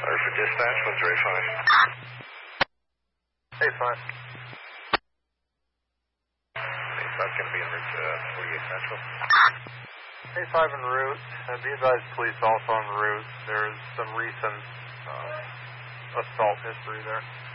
for dispatch, 135. Hey, 5. Hey, 5 going to be en route to 48 Central. Hey, 5 en route. Be advised, police also en route. There's some recent assault history there.